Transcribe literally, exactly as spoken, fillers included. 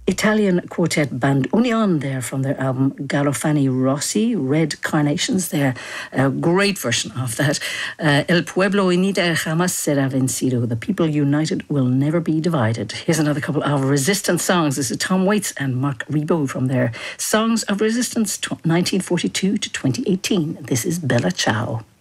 Italian quartet band Union there from their album Galofani Rossi, Red Carnations there. A great version of that. Uh, El Pueblo Unida Jamás Será Vencido. The people united will never be divided. Here's another couple of resistance songs. This is Tom Waits and Mark Ribot from their Songs of Resistance nineteen forty-two to twenty eighteen. This is Bella Ciao.